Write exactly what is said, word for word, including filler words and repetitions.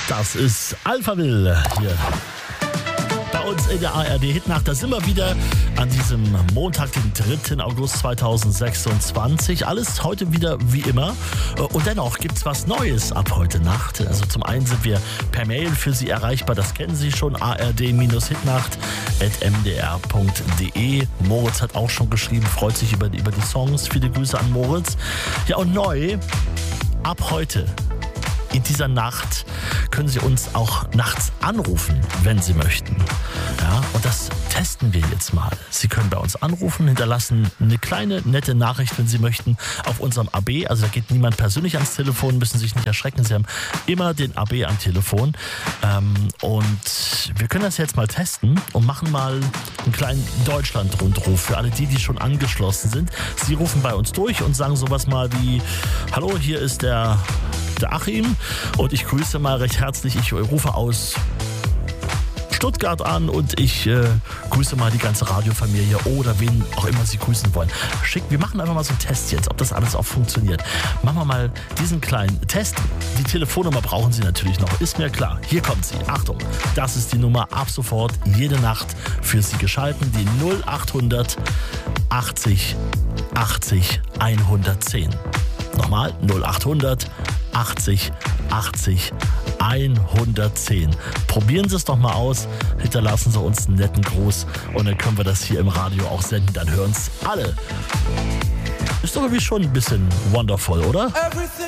Das ist Alphaville hier bei uns in der A R D-Hitnacht. Da sind wir wieder an diesem Montag, den dritten August zweitausendsechsundzwanzig. Alles heute wieder wie immer. Und dennoch gibt es was Neues ab heute Nacht. Also zum einen sind wir per Mail für Sie erreichbar. Das kennen Sie schon. A R D Hitnacht at m d r punkt d e. Moritz hat auch schon geschrieben, freut sich über die, über die Songs. Viele Grüße an Moritz. Ja, und neu, ab heute in dieser Nacht können Sie uns auch nachts anrufen, wenn Sie möchten. Ja, und das testen wir jetzt mal. Sie können bei uns anrufen, hinterlassen eine kleine, nette Nachricht, wenn Sie möchten, auf unserem A B. Also da geht niemand persönlich ans Telefon, müssen sich nicht erschrecken. Sie haben immer den A B am Telefon. Ähm, und wir können das jetzt mal testen und machen mal einen kleinen Deutschland-Rundruf für alle die, die schon angeschlossen sind. Sie rufen bei uns durch und sagen sowas mal wie: Hallo, hier ist der... der Achim und ich grüße mal recht herzlich. Ich rufe aus Stuttgart an und ich äh, grüße mal die ganze Radiofamilie oder wen auch immer Sie grüßen wollen. Schick, wir machen einfach mal so einen Test jetzt, ob das alles auch funktioniert. Machen wir mal diesen kleinen Test. Die Telefonnummer brauchen Sie natürlich noch, ist mir klar. Hier kommt sie. Achtung, das ist die Nummer ab sofort jede Nacht für Sie geschalten. Die null achthundert achtzig achtzig hundertzehn. Nochmal null achthundert achtzig achtzig hundertzehn. Probieren Sie es doch mal aus, hinterlassen Sie uns einen netten Gruß und dann können wir das hier im Radio auch senden, dann hören es alle. Ist doch irgendwie schon ein bisschen wonderful, oder?